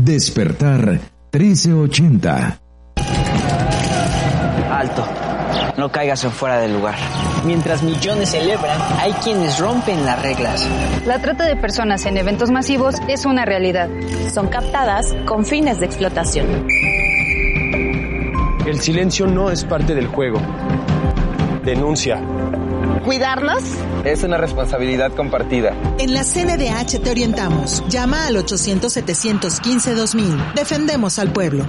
Despertar 1380. Alto. No caigas en fuera del lugar. Mientras millones celebran, hay quienes rompen las reglas. La trata de personas en eventos masivos es una realidad. Son captadas con fines de explotación. El silencio no es parte del juego. Denuncia. ¿Cuidarnos? Es una responsabilidad compartida. En la CNDH te orientamos. Llama al 800-715-2000. Defendemos al pueblo.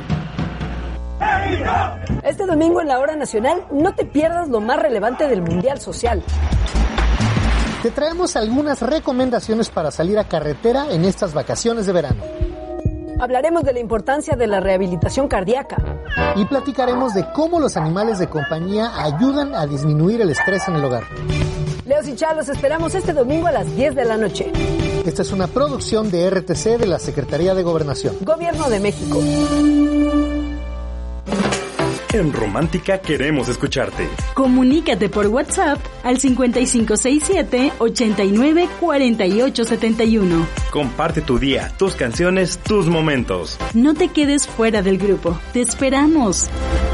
Este domingo en la Hora Nacional no te pierdas lo más relevante del Mundial Social. Te traemos algunas recomendaciones para salir a carretera en estas vacaciones de verano. Hablaremos de la importancia de la rehabilitación cardíaca. Y platicaremos de cómo los animales de compañía ayudan a disminuir el estrés en el hogar. Leos y Chá, los esperamos este domingo a las 10 de la noche. Esta es una producción de RTC de la Secretaría de Gobernación. Gobierno de México. En Romántica queremos escucharte. Comunícate por WhatsApp al 5567-894871. Comparte tu día, tus canciones, tus momentos. No te quedes fuera del grupo. ¡Te esperamos!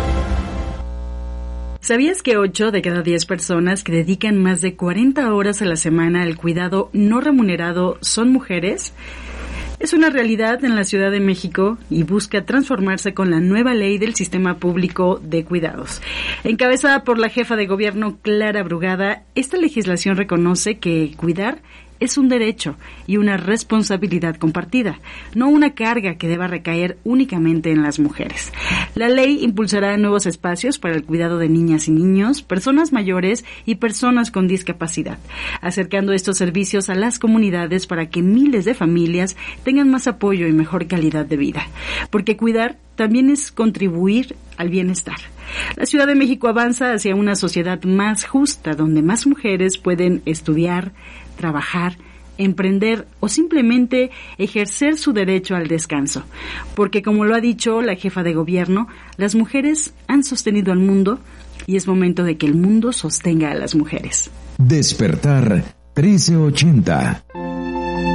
¿Sabías que 8 de cada 10 personas que dedican más de 40 horas a la semana al cuidado no remunerado son mujeres? Es una realidad en la Ciudad de México y busca transformarse con la nueva ley del Sistema Público de Cuidados. Encabezada por la jefa de gobierno Clara Brugada, esta legislación reconoce que cuidar es un derecho y una responsabilidad compartida, no una carga que deba recaer únicamente en las mujeres. La ley impulsará nuevos espacios para el cuidado de niñas y niños, personas mayores y personas con discapacidad, acercando estos servicios a las comunidades para que miles de familias tengan más apoyo y mejor calidad de vida. Porque cuidar también es contribuir al bienestar. La Ciudad de México avanza hacia una sociedad más justa, donde más mujeres pueden estudiar, trabajar, emprender o simplemente ejercer su derecho al descanso. Porque, como lo ha dicho la jefa de gobierno, las mujeres han sostenido al mundo y es momento de que el mundo sostenga a las mujeres. Despertar 1380.